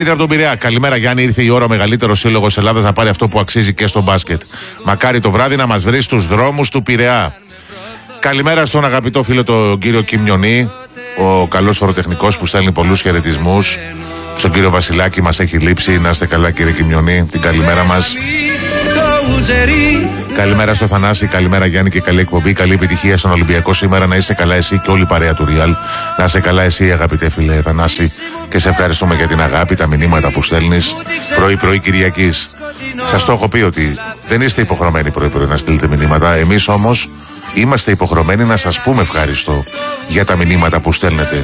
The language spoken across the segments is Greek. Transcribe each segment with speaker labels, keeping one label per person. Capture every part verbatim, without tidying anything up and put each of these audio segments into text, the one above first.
Speaker 1: Από τον Πειραιά. Καλημέρα Γιάννη, ήρθε η ώρα ο μεγαλύτερος σύλλογος Ελλάδας να πάρει αυτό που αξίζει και στο μπάσκετ. Μακάρι το βράδυ να μας βρει στους δρόμους του Πειραιά. Καλημέρα στον αγαπητό φίλο τον κύριο Κιμιονή, ο καλός φοροτεχνικός που στέλνει πολλούς χαιρετισμούς. Στον κύριο Βασιλάκη μας έχει λείψει. Να είστε καλά κύριε Κιμιονή, την καλημέρα μας. Καλημέρα στο Θανάση, καλημέρα Γιάννη και καλή εκπομπή. Καλή επιτυχία στον Ολυμπιακό σήμερα. Να είσαι καλά εσύ και όλη η παρέα του Real. Να είσαι καλά εσύ αγαπητέ φίλε Θανάση. Και σε ευχαριστούμε για την αγάπη, τα μηνύματα που στέλνεις πρωί-πρωί Κυριακής. Σας το έχω πει ότι δεν είστε υποχρεωμένοι πρωί-πρωί να στείλετε μηνύματα. Εμείς όμως είμαστε υποχρεωμένοι να σας πούμε ευχαριστώ για τα μηνύματα που στέλνετε.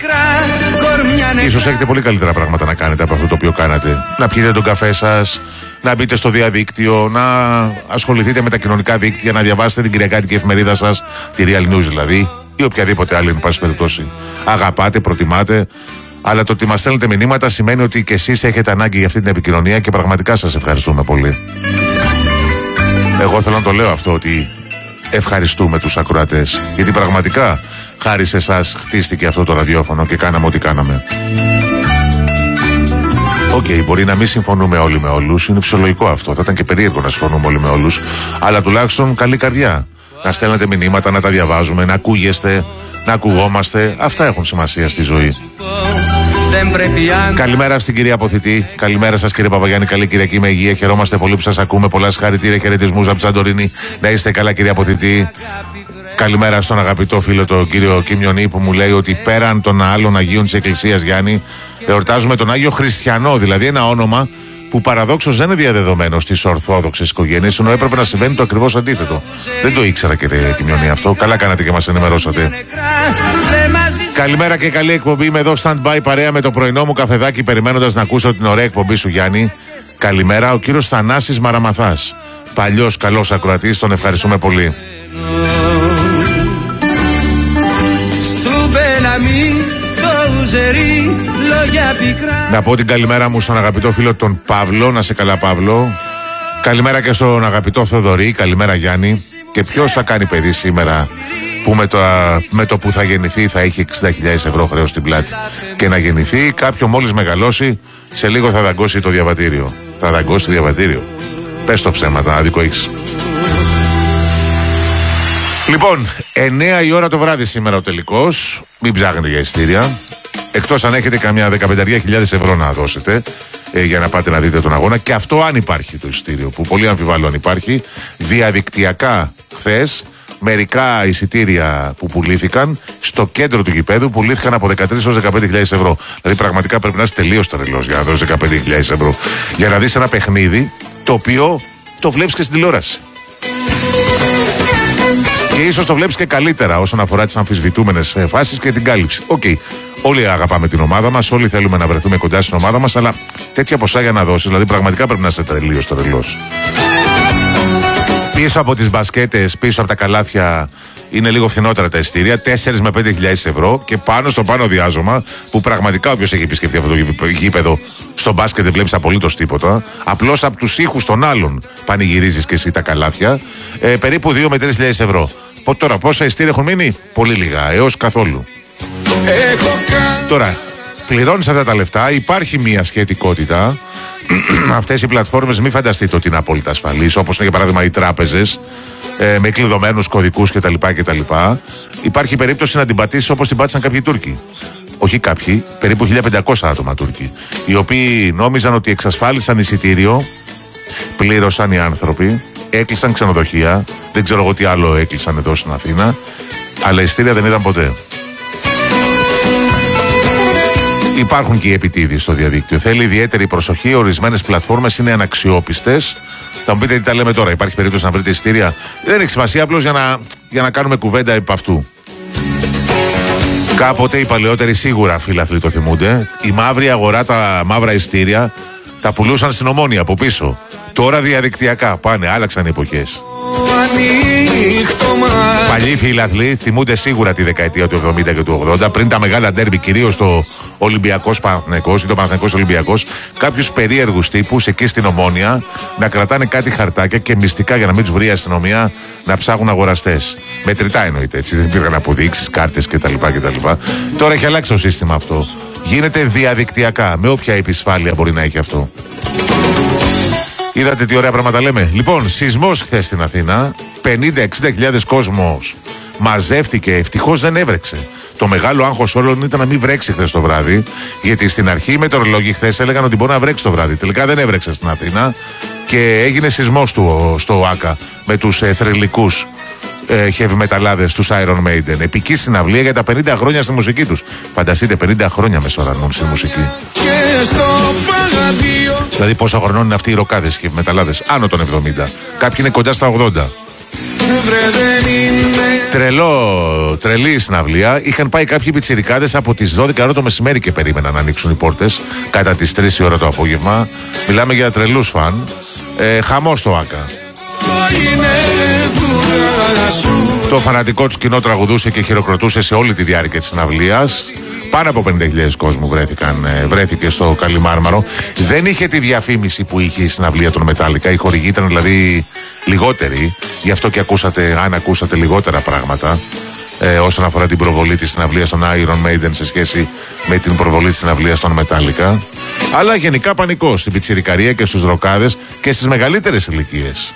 Speaker 1: Ίσως έχετε πολύ καλύτερα πράγματα να κάνετε από αυτό το οποίο κάνατε. Να πιείτε τον καφέ σας, να μπείτε στο διαδίκτυο, να ασχοληθείτε με τα κοινωνικά δίκτυα, να διαβάσετε την κυριακάτικη εφημερίδα σας, τη Real News δηλαδή, ή οποιαδήποτε άλλη εν πάση περιπτώσει αγαπάτε, προτιμάτε. Αλλά το ότι μας στέλνετε μηνύματα σημαίνει ότι και εσείς έχετε ανάγκη για αυτή την επικοινωνία και πραγματικά σας ευχαριστούμε πολύ. Εγώ θέλω να το λέω αυτό, ότι ευχαριστούμε τους ακροατές, γιατί πραγματικά χάρη σε εσάς χτίστηκε αυτό το ραδιόφωνο και κάναμε ό,τι κάναμε. Οκ, okay, μπορεί να μην συμφωνούμε όλοι με όλους, είναι φυσιολογικό αυτό, θα ήταν και περίεργο να συμφωνούμε όλοι με όλους, αλλά τουλάχιστον καλή καρδιά. Να στέλνετε μηνύματα, να τα διαβάζουμε, να ακούγεστε, να ακουγόμαστε, αυτά έχουν σημασία στη ζωή. Καλημέρα στην κυρία Αποθητή. Καλημέρα σας κύριε Παπαγιάννη. Καλή Κυριακή με υγεία. Χαιρόμαστε πολύ που σας ακούμε. Πολλά συγχαρητήρια, χαιρετισμούς από τη Σαντορίνη. Να είστε καλά κυρία Αποθητή. Καλημέρα στον αγαπητό φίλο τον κύριο Κιμιονή που μου λέει ότι πέραν των άλλων Αγίων της Εκκλησίας Γιάννη, εορτάζουμε τον Άγιο Χριστιανό, δηλαδή ένα όνομα που παραδόξως δεν είναι διαδεδομένο στις ορθόδοξες οικογένειες, ενώ έπρεπε να συμβαίνει το ακριβώς αντίθετο. Δεν το ήξερα κύριε Κιμιονή αυτό. Καλά κάνατε και μας ενημερώσατε. Καλημέρα και καλή εκπομπή. Είμαι εδώ stand-by παρέα με το πρωινό μου καφεδάκι, περιμένοντας να ακούσω την ωραία εκπομπή σου Γιάννη. Καλημέρα, ο κύριος Θανάσης Μαραμαθάς. Παλιός καλός ακροατής, τον ευχαριστούμε πολύ. Να πω την καλημέρα μου στον αγαπητό φίλο τον Παύλο. Να σε καλά Παύλο. Καλημέρα και στον αγαπητό Θοδωρή. Καλημέρα Γιάννη. Και ποιος θα κάνει παιδί σήμερα που με το, με το που θα γεννηθεί θα έχει εξήντα χιλιάδες ευρώ χρέος στην πλάτη. Και να γεννηθεί κάποιο μόλις μεγαλώσει, σε λίγο θα δαγκώσει το διαβατήριο. Θα δαγκώσει το διαβατήριο. Πες το ψέματα, άδικο έχεις. Λοιπόν, εννιά η ώρα το βράδυ σήμερα ο τελικός. Μην ψάχνετε για εισιτήρια. Εκτός αν έχετε καμιά δεκαπέντε χιλιάδες ευρώ να δώσετε ε, για να πάτε να δείτε τον αγώνα. Και αυτό αν υπάρχει το εισιτήριο, που πολύ αμφιβάλλω αν υπάρχει. Διαδικτυακά χθες μερικά εισιτήρια που πουλήθηκαν στο κέντρο του γηπέδου πουλήθηκαν από δεκατρείς έως δεκαπέντε χιλιάδες ευρώ. Δηλαδή πραγματικά πρέπει να είσαι τελείως τρελός για να δώσεις δεκαπέντε χιλιάδες ευρώ. Για να δεις ένα παιχνίδι το οποίο το βλέπεις και στην τηλεόραση. Και ίσως το βλέπεις και καλύτερα όσον αφορά τις αμφισβητούμενες φάσεις και την κάλυψη. Οκ. Okay. Όλοι αγαπάμε την ομάδα μας, όλοι θέλουμε να βρεθούμε κοντά στην ομάδα μας, αλλά τέτοια ποσά για να δώσεις, δηλαδή πραγματικά πρέπει να είσαι τελείως τρελός. Πίσω από τις μπασκέτες, πίσω από τα καλάθια είναι λίγο φθηνότερα τα εισιτήρια, τέσσερα με πέντε χιλιάδες ευρώ και πάνω στο πάνω διάζωμα που πραγματικά όποιος έχει επισκεφτεί αυτό το γήπεδο στο μπάσκετ δεν βλέπεις απολύτως τίποτα. Απλώς από τους ήχους των άλλων πανηγυρίζεις και εσύ τα καλάθια, ε, περίπου δύο με τρεις χιλιάδες ευρώ. Τώρα πόσα εισιτήρια έχουν μείνει? Πολύ λίγα, έως καθόλου. Τώρα, πληρώνεις αυτά τα λεφτά, υπάρχει μια σχετικότητα. Αυτές οι πλατφόρμες μην φανταστείτε ότι είναι απόλυτα ασφαλείς, όπως είναι για παράδειγμα οι τράπεζες ε, με κλειδωμένους κωδικούς κτλ, κτλ. Υπάρχει περίπτωση να την πατήσεις όπως την πάτησαν κάποιοι Τούρκοι. Όχι κάποιοι, περίπου χίλια πεντακόσια άτομα Τούρκοι, οι οποίοι νόμιζαν ότι εξασφάλισαν εισιτήριο, πλήρωσαν οι άνθρωποι, έκλεισαν ξενοδοχεία, δεν ξέρω εγώ τι άλλο έκλεισαν εδώ στην Αθήνα, αλλά εισιτήρια δεν είδαν ποτέ. Υπάρχουν και οι επιτίδιοι στο διαδίκτυο. Θέλει ιδιαίτερη προσοχή. Ορισμένες πλατφόρμες είναι αναξιόπιστες. Θα μου πείτε τι τα λέμε τώρα. Υπάρχει περίπτωση να βρείτε εισιτήρια? Δεν έχει σημασία, απλώς για να, για να κάνουμε κουβέντα επ' αυτού. Κάποτε οι παλαιότεροι σίγουρα φίλαθλοι το θυμούνται. Η μαύρη αγορά, τα μαύρα εισιτήρια, τα πουλούσαν στην Ομόνια από πίσω. Τώρα διαδικτυακά πάνε, άλλαξαν οι εποχές. Παλιοί φιλαθλοί θυμούνται σίγουρα τη δεκαετία του εβδομήντα και του ογδόντα, πριν τα μεγάλα ντέρμπι, κυρίως το Ολυμπιακός Παναθηναϊκός ή το Παναθηναϊκός Ολυμπιακός, κάποιους περίεργους τύπους εκεί στην Ομόνια να κρατάνε κάτι χαρτάκια και μυστικά για να μην τους βρει η αστυνομία να ψάχνουν αγοραστές. Μετρητά εννοείται, έτσι, δεν υπήρχαν αποδείξεις, κάρτες κτλ. κτλ. Τώρα έχει αλλάξει το σύστημα αυτό. Γίνεται διαδικτυακά, με όποια επισφάλεια μπορεί να έχει αυτό. Είδατε τι ωραία πράγματα λέμε. Λοιπόν, σεισμός χθες στην Αθήνα. πενήντα με εξήντα χιλιάδες κόσμος μαζεύτηκε. Ευτυχώς δεν έβρεξε. Το μεγάλο άγχος όλων ήταν να μην βρέξει χθες το βράδυ. Γιατί στην αρχή οι μετεωρολόγοι χθες έλεγαν ότι μπορεί να βρέξει το βράδυ. Τελικά δεν έβρεξε στην Αθήνα. Και έγινε σεισμός του, στο ΆΚΑ με τους ε, θρυλικούς ε, heavy μεταλλάδες, τους Iron Maiden. Επική συναυλία για τα πενήντα χρόνια στη μουσική τους. Φανταστείτε, πενήντα χρόνια μεσορανούν στη μουσική. Δηλαδή πόσο χρονών είναι αυτοί οι ροκάδες και οι μεταλλάδες? Άνω των εβδομήντα. Κάποιοι είναι κοντά στα ογδόντα. Τρελό, τρελή συναυλία. Είχαν πάει κάποιοι πιτσιρικάδες από τις δώδεκα ώρα το μεσημέρι και περίμεναν να ανοίξουν οι πόρτες κατά τις τρεις η ώρα το απόγευμα. Μιλάμε για τρελούς φαν. ε, Χαμός στο ΆΚΑ. Το φανατικό του κοινό τραγουδούσε και χειροκροτούσε σε όλη τη διάρκεια της συναυλίας. Πάνω από πενήντα χιλιάδες κόσμου βρέθηκαν, βρέθηκε στο Καλιμάρμαρο. Δεν είχε τη διαφήμιση που είχε η συναυλία των Μετάλλικα. Οι χορηγοί ήταν δηλαδή λιγότεροι. Γι' αυτό και ακούσατε, αν ακούσατε λιγότερα πράγματα ε, όσον αφορά την προβολή της συναυλίας των Iron Maiden σε σχέση με την προβολή της συναυλίας των Μετάλλικα. Αλλά γενικά πανικό στην πιτσιρικαρία και στους ροκάδες και στις μεγαλύτερες ηλικίες.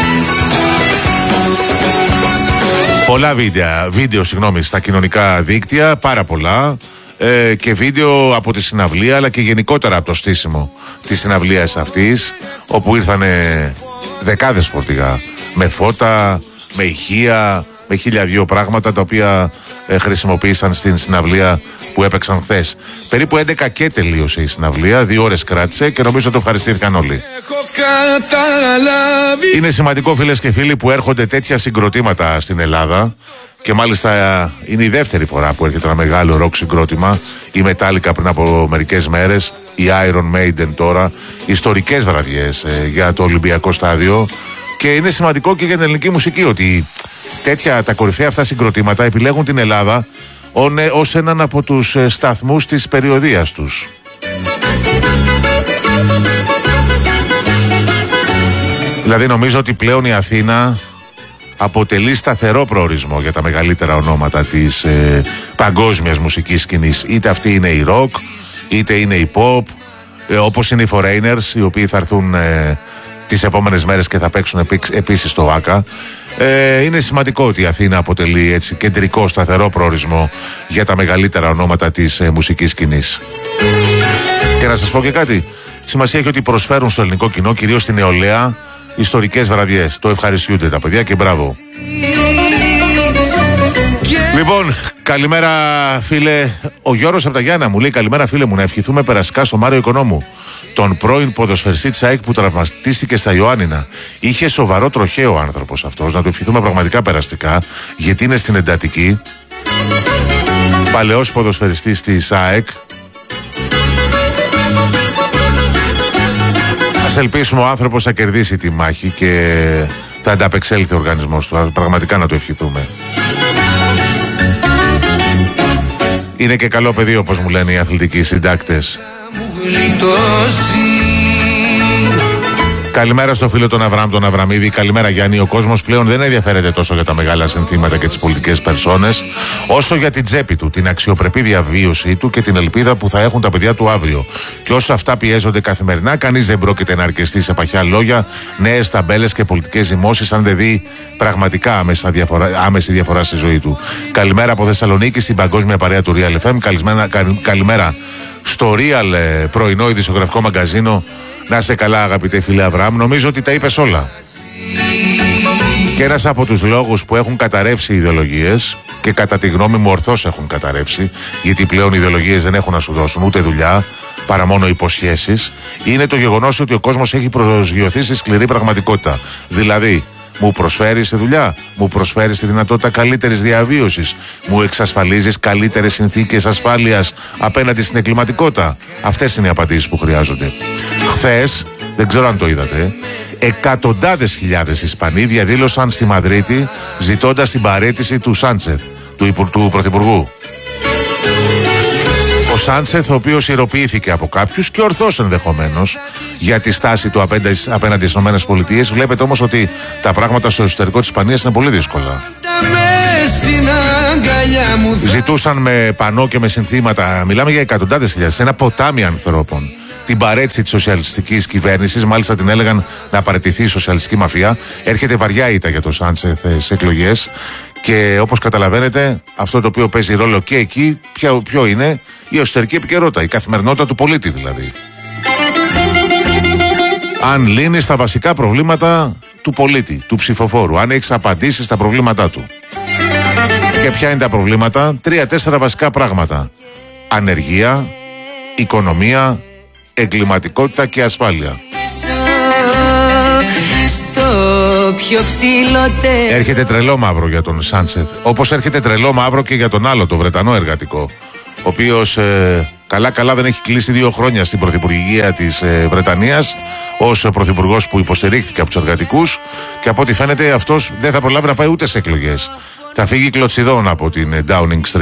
Speaker 1: Πολλά βίντεο, βίντεο συγγνώμη, στα κοινωνικά δίκτυα, πάρα πολλά. Ε, και βίντεο από τη συναυλία, αλλά και γενικότερα από το στήσιμο της συναυλίας αυτής, όπου ήρθανε δεκάδες φορτηγά με φώτα, με ηχεία, με χίλια δυο πράγματα τα οποία ε, χρησιμοποίησαν στην συναυλία που έπαιξαν χθες. Περίπου έντεκα και τελείωσε η συναυλία, δύο ώρες κράτησε και νομίζω το ευχαριστήθηκαν όλοι. Είναι σημαντικό, φίλες και φίλοι, που έρχονται τέτοια συγκροτήματα στην Ελλάδα. Και μάλιστα είναι η δεύτερη φορά που έρχεται ένα μεγάλο ροκ συγκρότημα. Η Metallica πριν από μερικές μέρες, η Iron Maiden τώρα. Ιστορικές βραδιές ε, για το Ολυμπιακό στάδιο. Και είναι σημαντικό και για την ελληνική μουσική ότι τέτοια τα κορυφαία αυτά συγκροτήματα επιλέγουν την Ελλάδα ως έναν από τους ε, σταθμούς της περιοδείας τους. Δηλαδή νομίζω ότι πλέον η Αθήνα αποτελεί σταθερό προορισμό για τα μεγαλύτερα ονόματα της ε, παγκόσμιας μουσικής σκηνής. Είτε αυτή είναι η rock, είτε είναι η pop, ε, όπως είναι οι Foreigners, οι οποίοι θα έρθουν ε, τις επόμενες μέρες και θα παίξουν επί, επίσης στο ΆΚΑ. Ε, είναι σημαντικό ότι η Αθήνα αποτελεί έτσι κεντρικό σταθερό προορισμό για τα μεγαλύτερα ονόματα της ε, μουσικής σκηνής. Και να σας πω και κάτι, σημασία έχει ότι προσφέρουν στο ελληνικό κοινό, κυρίως στην νεολαία, ιστορικές βραδιές. Το ευχαριστούνται τα παιδιά και μπράβο. Λοιπόν, καλημέρα φίλε. Ο Γιώργος από τα Γιάννα μου λέει: καλημέρα φίλε μου, να ευχηθούμε περαστικά στο Μάριο Οικονόμου, τον πρώην ποδοσφαιριστή της ΑΕΚ που τραυματίστηκε στα Ιωάννινα. Είχε σοβαρό τροχαίο ο άνθρωπος αυτός. Να του ευχηθούμε πραγματικά περαστικά, γιατί είναι στην εντατική. Παλαιός ποδοσφαιριστής της ΑΕΚ. Ας ελπίσουμε ο άνθρωπος θα κερδίσει τη μάχη και θα ανταπεξέλθει ο οργανισμός του. Πραγματικά να το ευχηθούμε. Είναι και καλό παιδί, όπως μου λένε οι αθλητικοί συντάκτες. Καλημέρα στο φίλο τον Αβραάμ τον Αβραμίδη. Καλημέρα Γιάννη. Ο κόσμος πλέον δεν ενδιαφέρεται τόσο για τα μεγάλα συνθήματα και τις πολιτικές περσόνες, όσο για την τσέπη του, την αξιοπρεπή διαβίωσή του και την ελπίδα που θα έχουν τα παιδιά του αύριο. Και όσο αυτά πιέζονται καθημερινά, κανείς δεν πρόκειται να αρκεστεί σε παχιά λόγια, νέες ταμπέλες και πολιτικές ζυμώσεις, αν δεν δει πραγματικά άμεσα διαφορά, άμεση διαφορά στη ζωή του. Καλημέρα από Θεσσαλονίκη στην παγκόσμια παρέα του Real εφ εμ. Καλημέρα, καλημέρα στο Real πρωινό ειδησιογραφικό μαγκαζίνο. Να είσαι καλά αγαπητέ φίλε Αβραάμ, νομίζω ότι τα είπες όλα. Και ένας από τους λόγους που έχουν καταρρεύσει οι ιδεολογίες, και κατά τη γνώμη μου ορθώς έχουν καταρρεύσει, γιατί πλέον οι ιδεολογίες δεν έχουν να σου δώσουν ούτε δουλειά, παρά μόνο υποσχέσεις, είναι το γεγονός ότι ο κόσμος έχει προσγειωθεί στη σκληρή πραγματικότητα. Δηλαδή, μου προσφέρεις τη δουλειά, μου προσφέρεις τη δυνατότητα καλύτερης διαβίωσης, μου εξασφαλίζεις καλύτερες συνθήκες ασφάλειας απέναντι στην εγκληματικότητα. Αυτές είναι οι απαντήσεις που χρειάζονται. Χθες, δεν ξέρω αν το είδατε, Εκατοντάδες χιλιάδες Ισπανοί διαδήλωσαν στη Μαδρίτη ζητώντας την παραίτηση του Σάντσεθ, του, υπου, του Πρωθυπουργού. Ο Σάντσεθ, ο οποίος ηρωποιήθηκε από κάποιους και ορθώς ενδεχομένως για τη στάση του απέναντι, απέναντι στις ΗΠΑ. Βλέπετε όμως ότι τα πράγματα στο εσωτερικό της Ισπανίας είναι πολύ δύσκολα. Ζητούσαν με πανό και με συνθήματα, μιλάμε για εκατοντάδες χιλιάδες, ένα ποτάμι ανθρώπων, την παρέτηση της σοσιαλιστικής κυβέρνησης. Μάλιστα την έλεγαν να παραιτηθεί η σοσιαλιστική μαφία. Έρχεται βαριά ήττα για το Σάντσεθ στις εκλογές. Και όπως καταλαβαίνετε, αυτό το οποίο παίζει ρόλο και εκεί, ποιο, ποιο είναι η εσωτερική επικαιρότητα, η καθημερινότητα του πολίτη δηλαδή. Αν λύνει τα βασικά προβλήματα του πολίτη, του ψηφοφόρου, αν έχει απαντήσει στα προβλήματά του. Και ποια είναι τα προβλήματα? Τρία-τέσσερα βασικά πράγματα. Ανεργία, οικονομία, εγκληματικότητα και ασφάλεια. Έρχεται τρελό μαύρο για τον Σάντσεθ, όπως έρχεται τρελό μαύρο και για τον άλλο, το Βρετανό εργατικό, ο οποίος ε, καλά καλά δεν έχει κλείσει δύο χρόνια στην πρωθυπουργία της ε, Βρετανίας ως πρωθυπουργός που υποστηρίχθηκε από τους εργατικούς, και από ό,τι φαίνεται αυτός δεν θα προλάβει να πάει ούτε σε εκλογές. Θα φύγει κλωτσιδών από την Downing Street.